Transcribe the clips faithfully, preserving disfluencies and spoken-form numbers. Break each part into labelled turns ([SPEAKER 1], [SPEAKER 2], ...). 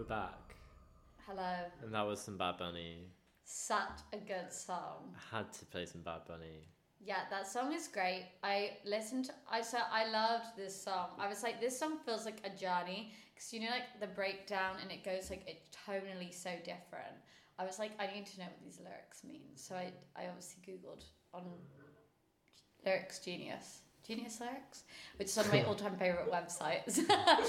[SPEAKER 1] back.
[SPEAKER 2] Hello.
[SPEAKER 1] And that was some Bad Bunny.
[SPEAKER 2] Such a good song.
[SPEAKER 1] I had to play some Bad Bunny.
[SPEAKER 2] Yeah, that song is great. I listened to, I saw, I loved this song. I was like, this song feels like a journey. Because you know, like the breakdown and it goes like, it's tonally so different. I was like, I need to know what these lyrics mean. So I, I obviously Googled on Lyrics Genius. Genius Lyrics? Which is one of my all-time favourite websites.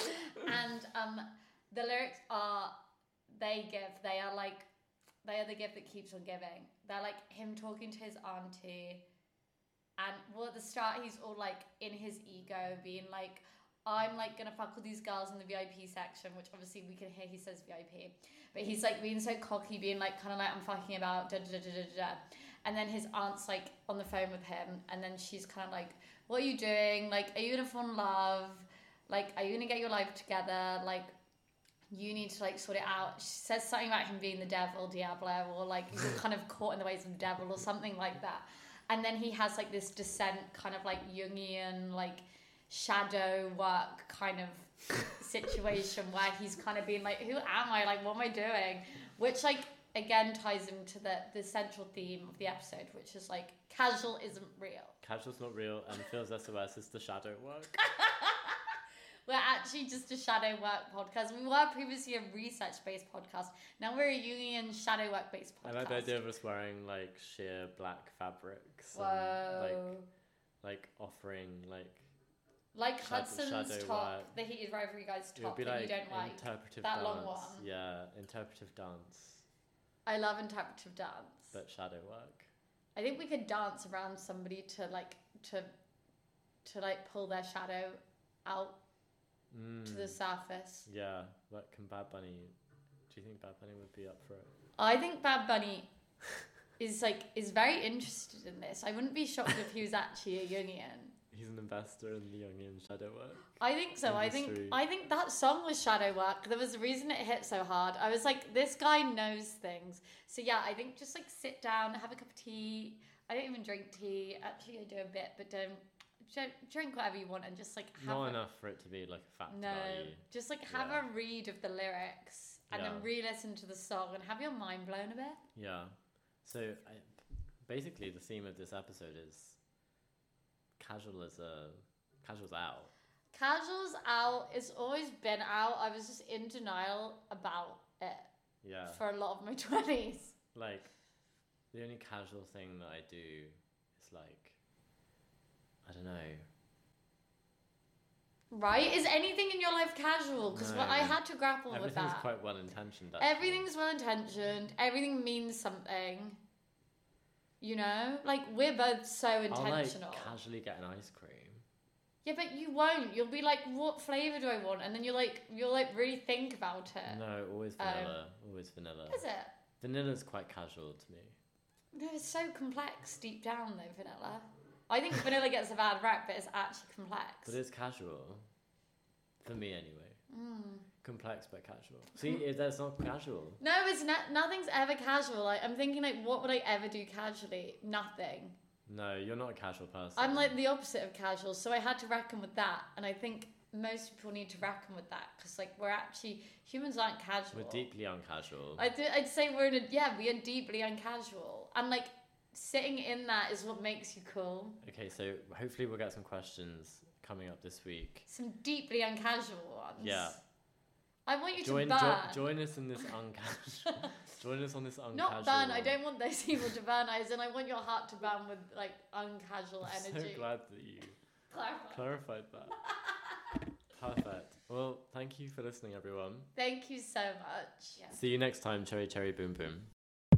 [SPEAKER 2] And um, the lyrics are, they give, they are like, they are the gift that keeps on giving. They're like him talking to his auntie. And well, at the start, he's all like in his ego, being like, I'm like gonna fuck with these girls in the V I P section, which obviously we can hear he says V I P. But he's like being so cocky, being like kind of like, I'm fucking about da da da da da da. And then his aunt's like on the phone with him, and then she's kind of like, what are you doing? Like, are you gonna fall in love? Like, are you gonna get your life together? Like, you need to like sort it out. She says something about him being the devil, Diablo, or like you're kind of caught in the ways of the devil or something like that. And then he has like this descent, kind of like Jungian, like shadow work kind of situation where he's kind of being like, who am I? Like, what am I doing? Which like, again, ties into the, the central theme of the episode, which is like, casual isn't real.
[SPEAKER 1] Casual's not real, and Phil's S O S is the shadow work.
[SPEAKER 2] We're actually just a shadow work podcast. We were previously a research-based podcast. Now we're a Jungian shadow work-based podcast.
[SPEAKER 1] I like the idea of us wearing like sheer black fabrics.
[SPEAKER 2] Whoa.
[SPEAKER 1] And, like, like offering like
[SPEAKER 2] like
[SPEAKER 1] shadow,
[SPEAKER 2] Hudson's
[SPEAKER 1] shadow
[SPEAKER 2] top,
[SPEAKER 1] work.
[SPEAKER 2] the Heated Rivalry guy's
[SPEAKER 1] It would
[SPEAKER 2] top
[SPEAKER 1] be
[SPEAKER 2] that
[SPEAKER 1] like
[SPEAKER 2] you don't like.
[SPEAKER 1] interpretive
[SPEAKER 2] That
[SPEAKER 1] dance.
[SPEAKER 2] long one.
[SPEAKER 1] Yeah, interpretive dance.
[SPEAKER 2] I love interpretive dance.
[SPEAKER 1] But shadow work.
[SPEAKER 2] I think we could dance around somebody to like to to like pull their shadow out
[SPEAKER 1] Mm.
[SPEAKER 2] to the surface.
[SPEAKER 1] Yeah, like can Bad Bunny? Do you think Bad Bunny would be up for it?
[SPEAKER 2] I think Bad Bunny is like is very interested in this. I wouldn't be shocked if he was actually a Jungian.
[SPEAKER 1] He's an investor in the Jungian shadow work.
[SPEAKER 2] I think so.
[SPEAKER 1] Industry.
[SPEAKER 2] I think I think that song was shadow work. There was a reason it hit so hard. I was like, this guy knows things. So yeah, I think just like sit down, have a cup of tea. I don't even drink tea. Actually, I do a bit, but don't. Drink whatever you want and just like have
[SPEAKER 1] Not
[SPEAKER 2] a,
[SPEAKER 1] enough for it to be like a fact
[SPEAKER 2] no
[SPEAKER 1] about you.
[SPEAKER 2] just like have
[SPEAKER 1] Yeah.
[SPEAKER 2] a read of the lyrics and
[SPEAKER 1] Yeah.
[SPEAKER 2] then re-listen to the song and have your mind blown a bit.
[SPEAKER 1] Yeah. So I, basically the theme of this episode is casual is a casual's out.
[SPEAKER 2] Casual's out. It's always been out. I was just in denial about it
[SPEAKER 1] Yeah.
[SPEAKER 2] for a lot of my twenties.
[SPEAKER 1] Like the only casual thing that I do is like I don't know.
[SPEAKER 2] Right? Is anything in your life casual? Because
[SPEAKER 1] No.
[SPEAKER 2] I had to grapple with
[SPEAKER 1] Everything's
[SPEAKER 2] that.
[SPEAKER 1] quite well intentioned.
[SPEAKER 2] Everything's well intentioned. Everything means something. You know? Like, we're both so intentional.
[SPEAKER 1] I'll like casually get an ice cream.
[SPEAKER 2] Yeah, but you won't. You'll be like, what flavour do I want? And then you'll like, you'll like really think about it.
[SPEAKER 1] No, always vanilla. always vanilla.
[SPEAKER 2] Is it?
[SPEAKER 1] Vanilla's quite casual to me.
[SPEAKER 2] No, it's so complex deep down though, vanilla. I think vanilla gets a bad rep, but it's actually complex.
[SPEAKER 1] But it's casual. For me, anyway.
[SPEAKER 2] Mm.
[SPEAKER 1] Complex but casual. See, if that's not casual.
[SPEAKER 2] No, it's not. Nothing's ever casual. Like I'm thinking, like, what would I ever do casually? Nothing.
[SPEAKER 1] No, you're not a casual person.
[SPEAKER 2] I'm like the opposite of casual, so I had to reckon with that, and I think most people need to reckon with that because, like, we're actually humans aren't casual.
[SPEAKER 1] We're deeply uncasual.
[SPEAKER 2] I'd, I'd say we're in a yeah, we are deeply uncasual, and like sitting in that is what makes you cool.
[SPEAKER 1] Okay, so hopefully we'll get some questions coming up this week.
[SPEAKER 2] Some deeply uncasual ones.
[SPEAKER 1] Yeah.
[SPEAKER 2] I want you
[SPEAKER 1] Join,
[SPEAKER 2] to burn.
[SPEAKER 1] jo- join us in this uncasual. Join us on this uncasual.
[SPEAKER 2] Not burn. I don't want those people to burn. As in, I want your heart to burn with like uncasual
[SPEAKER 1] I'm
[SPEAKER 2] energy.
[SPEAKER 1] so glad that you
[SPEAKER 2] Clarify.
[SPEAKER 1] clarified that. Perfect. Well, thank you for listening, everyone.
[SPEAKER 2] Thank you so much. Yeah.
[SPEAKER 1] See you next time, Cherry Cherry Boom Boom.